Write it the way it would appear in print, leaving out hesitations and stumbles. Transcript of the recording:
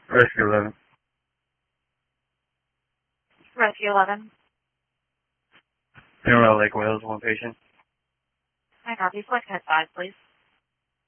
Rescue 11. Rescue 11. Mineral Lake Wales, one patient. I copy. Select head 5, please.